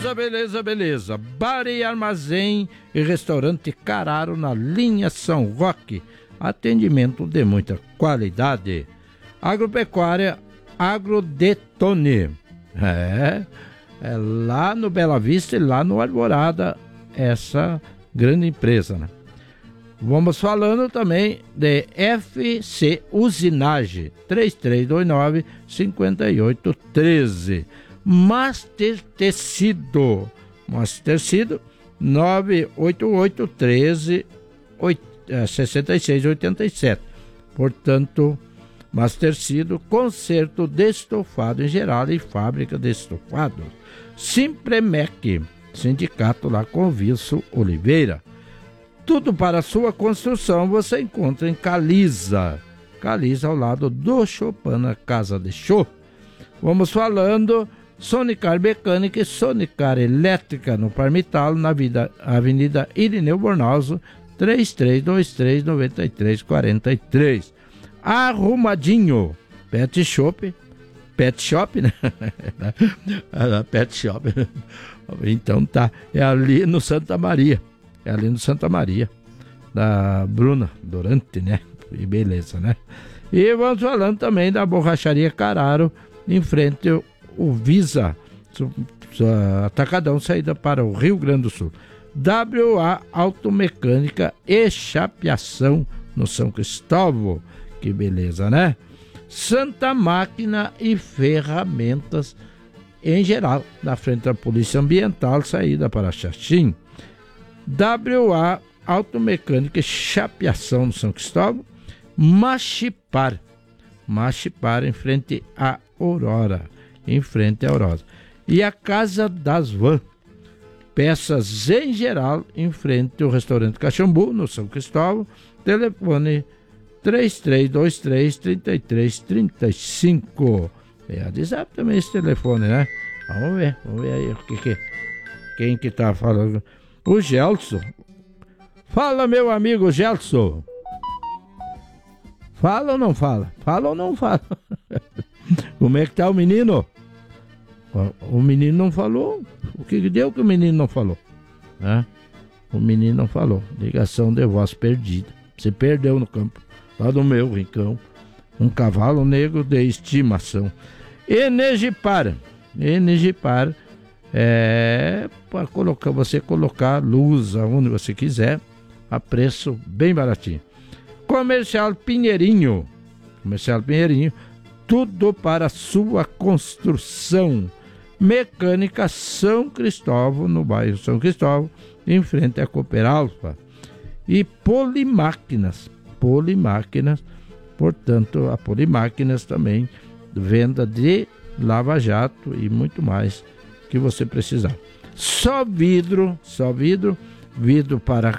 Beleza. Bar e armazém e restaurante Cararo na linha São Roque. Atendimento de muita qualidade. Agropecuária Agrodetone. É lá no Bela Vista e lá no Arvorada, essa grande empresa, né? Vamos falando também de FC Usinage, 3329-5813. Master Tecido, 988-13-6687. Portanto, Master Tecido, conserto de estofado em geral e fábrica de estofados. Simpremec, sindicato lá com Vilso Oliveira. Tudo para a sua construção você encontra em Caliza. Caliza ao lado do Chopana Casa de Show. Vamos falando Sonicar Mecânica e Sonicar Elétrica no Parmitalo, na Avenida Irineu Bornauso, 3323-9343. Arrumadinho, Pet Shop, né? Pet Shop. Então tá, é ali no Santa Maria. Da Bruna Dorante, né? E beleza, né? E vamos falando também da Borracharia Cararo, em frente o Visa, Atacadão, saída para o Rio Grande do Sul. WA Automecânica e Chapeação no São Cristóvão. Que beleza, né? Santa Máquina e Ferramentas em geral, na frente da Polícia Ambiental, saída para Xaxim. WA Automecânica e Chapeação no São Cristóvão. Machipar em frente à Aurora. E a Casa das Vans, peças em geral, em frente ao restaurante Caxambu, no São Cristóvão. Telefone 3323-3335. É a WhatsApp também esse telefone, né? Vamos ver aí quem que tá falando. O Gelson. Fala, meu amigo Gelson. Fala ou não fala? Como é que tá o menino? O menino não falou. O que deu que o menino não falou? O menino não falou. Ligação de voz perdida. Você perdeu no campo. Lá do meu rincão. Um cavalo negro de estimação. Energipar é para você colocar luz aonde você quiser, a preço bem baratinho. Comercial Pinheirinho, tudo para sua construção. Mecânica São Cristóvão, no bairro São Cristóvão, em frente à Cooperalfa. E Polimáquinas, portanto, a Polimáquinas também, venda de lava-jato e muito mais que você precisar. Só vidro para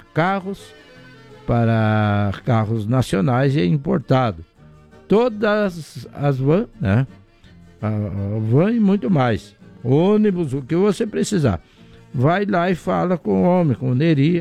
carros nacionais e importado. Todas as vans, né? A van e muito mais. Ônibus, o que você precisar. Vai lá e fala com o homem, com o Neri,